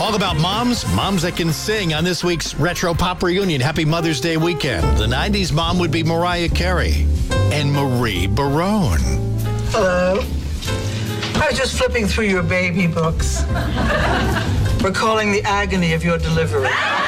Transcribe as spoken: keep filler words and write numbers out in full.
All about moms, moms that can sing on this week's Retro Pop Reunion. Happy Mother's Day weekend. The nineties mom would be Mariah Carey and Marie Barone. Hello. I was just flipping through your baby books, recalling the agony of your delivery.